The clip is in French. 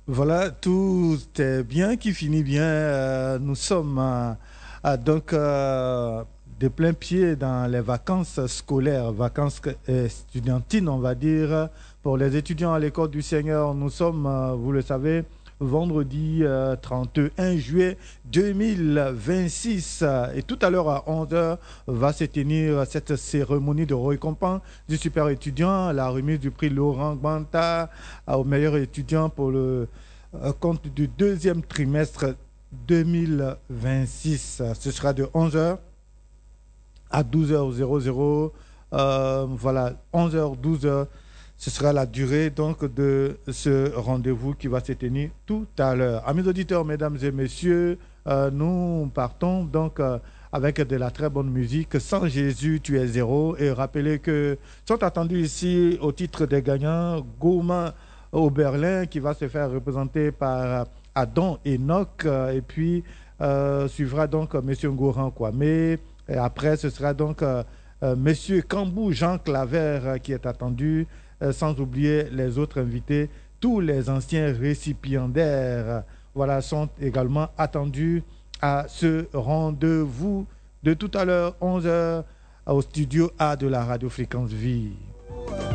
Voilà, tout est bien qui finit bien. Nous sommes donc de plein pied dans les vacances scolaires, vacances estudiantines, on va dire, pour les étudiants à l'école du Seigneur. Nous sommes, vous le savez, vendredi 31 juillet 2026. Et tout à l'heure à 11 heures va se tenir cette cérémonie de récompense du super étudiant, la remise du prix Laurent Gbanta au meilleur étudiant pour le compte du deuxième trimestre 2026. Ce sera de 11 heures à 12h00. Voilà, 11 heures, 12 heures. Ce sera la durée donc de ce rendez-vous qui va se tenir tout à l'heure. Amis auditeurs, mesdames et messieurs, nous partons donc avec de la très bonne musique. Sans Jésus, tu es zéro. Et rappelez que sont attendus ici au titre des gagnants Gourmand au Berlin qui va se faire représenter par Adam Enoch. Et puis suivra donc Monsieur Ngoran Kwame. Et après, ce sera donc Monsieur Kambou Jean Claver qui est attendu, sans oublier les autres invités. Tous les anciens récipiendaires voilà, sont également attendus à ce rendez-vous de tout à l'heure, 11 heures, au studio A de la Radio Fréquence Vie.